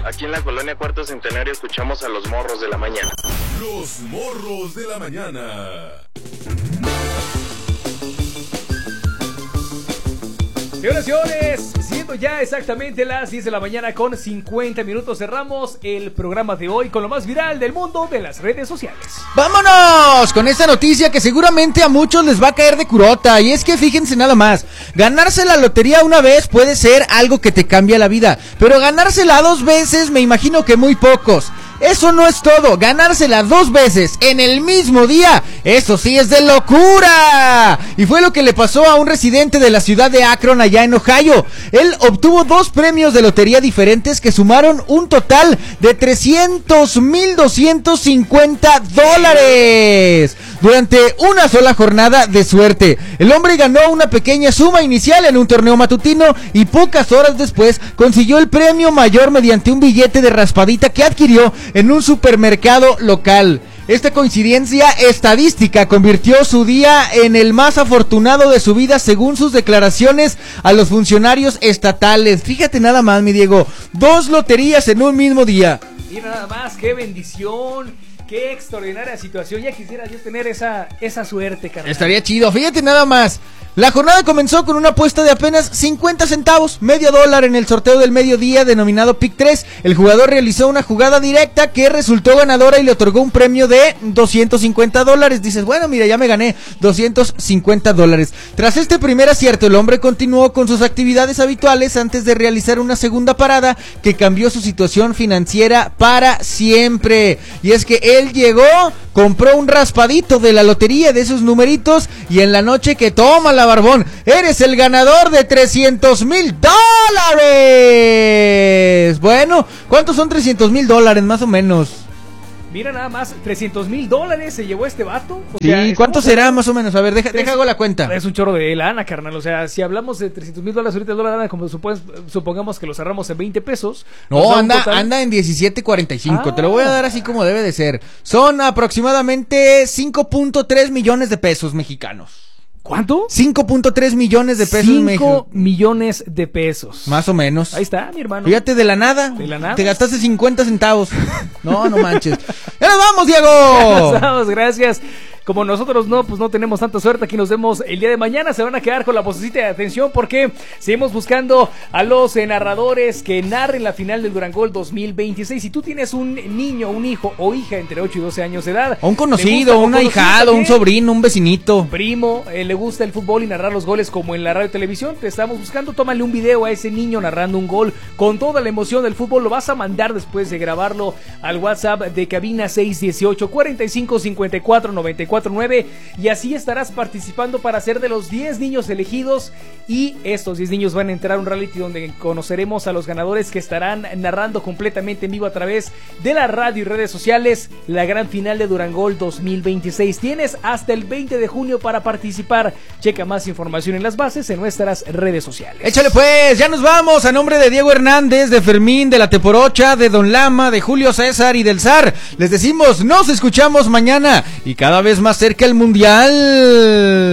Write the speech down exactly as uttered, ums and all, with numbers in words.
Aquí en la colonia Cuarto Centenario escuchamos a los morros de la mañana. Los morros de la mañana. Señoras y señores, siendo ya exactamente las diez de la mañana con cincuenta minutos, cerramos el programa de hoy con lo más viral del mundo de las redes sociales. ¡Vámonos! Con esta noticia que seguramente a muchos les va a caer de curota. Y es que fíjense nada más, ganarse la lotería una vez puede ser algo que te cambia la vida, pero ganársela dos veces me imagino que muy pocos. Eso no es todo, ganársela dos veces en el mismo día, eso sí es de locura. Y fue lo que le pasó a un residente de la ciudad de Akron, allá en Ohio. Él obtuvo dos premios de lotería diferentes que sumaron un total de trescientos mil doscientos cincuenta dólares durante una sola jornada de suerte. El hombre ganó una pequeña suma inicial en un torneo matutino y pocas horas después consiguió el premio mayor mediante un billete de raspadita que adquirió en un supermercado local. Esta coincidencia estadística convirtió su día en el más afortunado de su vida según sus declaraciones a los funcionarios estatales. Fíjate nada más, mi Diego, dos loterías en un mismo día. Mira nada más, qué bendición, qué extraordinaria situación. Ya quisiera yo tener esa, esa suerte, carnal. Estaría chido, fíjate nada más. La jornada comenzó con una apuesta de apenas cincuenta centavos, medio dólar en el sorteo del mediodía denominado Pick tres. El jugador realizó una jugada directa que resultó ganadora y le otorgó un premio de doscientos cincuenta dólares. Dices, bueno, mira, ya me gané doscientos cincuenta dólares. Tras este primer acierto, el hombre continuó con sus actividades habituales antes de realizar una segunda parada que cambió su situación financiera para siempre. Y es que él llegó, compró un raspadito de la lotería de esos numeritos y en la noche que toma la barbón, eres el ganador de trescientos mil dólares. Bueno, ¿cuántos son trescientos mil dólares más o menos? Mira nada más, trescientos mil dólares se llevó este vato. O sí, sea, ¿cuánto será más o menos? A ver, deja, deja hago la cuenta. Es un chorro de lana, carnal. O sea, si hablamos de trescientos mil dólares ahorita, el dólar anda como supos, supongamos que lo cerramos en veinte pesos. No, anda, total... anda en diecisiete cuarenta y cinco. Ah. Te lo voy a dar así como debe de ser. Son aproximadamente cinco punto tres millones de pesos mexicanos. ¿Cuánto? cinco punto tres millones de pesos. cinco millones de pesos. Más o menos. Ahí está, mi hermano. Fíjate, de la nada. De la nada. Te gastaste cincuenta centavos. No, no manches. ¡Ya nos vamos, Diego! Ya nos vamos, gracias. Como nosotros no, pues no tenemos tanta suerte, aquí nos vemos el día de mañana. Se van a quedar con la vocecita de atención porque seguimos buscando a los narradores que narren la final del Durangol dos mil veintiséis. Si tú tienes un niño, un hijo o hija entre ocho y doce años de edad, o un conocido, un ahijado, un sobrino, un vecinito, un primo, eh, le gusta el fútbol y narrar los goles como en la radio y televisión, te estamos buscando. Tómale un video a ese niño narrando un gol con toda la emoción del fútbol. Lo vas a mandar después de grabarlo al WhatsApp de cabina seis uno ocho, cuatro cinco, cinco cuatro, nueve cuatro nueve y así estarás participando para ser de los diez niños elegidos. Y estos diez niños van a entrar a un reality donde conoceremos a los ganadores que estarán narrando completamente en vivo a través de la radio y redes sociales la gran final de Durangol dos mil veintiséis. Tienes hasta el veinte de junio para participar. Checa más información en las bases en nuestras redes sociales. Échale pues, ya nos vamos. A nombre de Diego Hernández, de Fermín, de la Teporocha, de Don Lama, de Julio César y del Zar, les decimos nos escuchamos mañana y cada vez más cerca el Mundial.